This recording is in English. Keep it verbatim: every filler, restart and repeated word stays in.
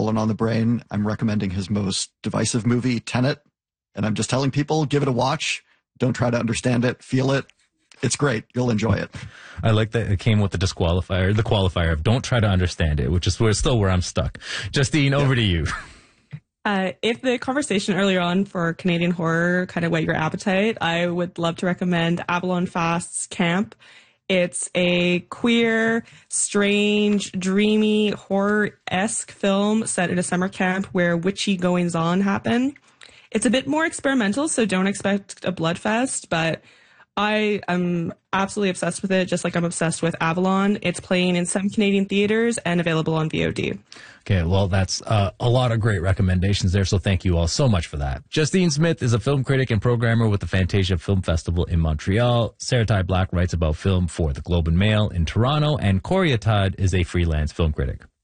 Avalon on the Brain, I'm recommending his most divisive movie, Tenet. And I'm just telling people, give it a watch. Don't try to understand it. Feel it. It's great. You'll enjoy it. I like that it came with the disqualifier, the qualifier of don't try to understand it, which is where still where I'm stuck. Justine, over yeah. to you. Uh, if the conversation earlier on for Canadian horror kind of whet your appetite, I would love to recommend Avalon Fast's Camp. It's a queer, strange, dreamy, horror-esque film set in a summer camp where witchy goings-on happen. It's a bit more experimental, so don't expect a bloodfest, but I am absolutely obsessed with it, just like I'm obsessed with Avalon. It's playing in some Canadian theaters and available on V O D. Okay, well, that's uh, a lot of great recommendations there, so thank you all so much for that. Justine Smith is a film critic and programmer with the Fantasia Film Festival in Montreal. Sarah Ty Black writes about film for the Globe and Mail in Toronto, and Corey Atad is a freelance film critic.